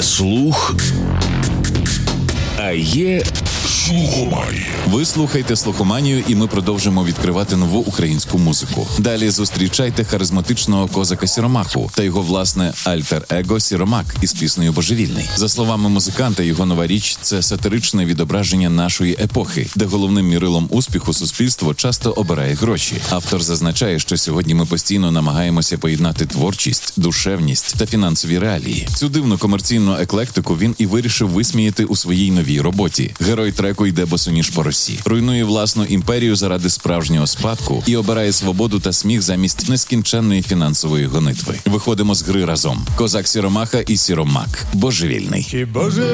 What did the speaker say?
Є слух, а є слухоманія. Ви слухаєте «Слухоманію», і ми продовжимо відкривати нову українську музику. Далі зустрічайте харизматичного козака Сіромаху та його власне альтер-его Сіромак із піснею «Божевільний». За словами музиканта, його нова річ – це сатиричне відображення нашої епохи, де головним мірилом успіху суспільство часто обирає гроші. Автор зазначає, що сьогодні ми постійно намагаємося поєднати творчість, душевність та фінансові реалії. Цю дивну комерційну еклектику він і вирішив висміяти у своїй новій роботі. Герой треку йде босоніж по росі, руйнує власну імперію заради справжнього спадку і обирає свободу та сміх замість нескінченної фінансової гонитви. Виходимо з гри разом. Козак Сіромаха і Сіромак. Божевільний.